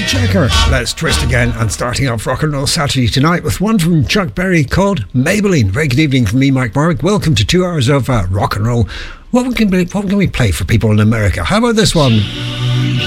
Checker. Let's twist again, and starting off Rock and Roll Saturday tonight with one from Chuck Berry called Maybelline. Very good evening from me, Mike Mark. Welcome to 2 hours of rock and roll. What can we play for people in America? How about this one?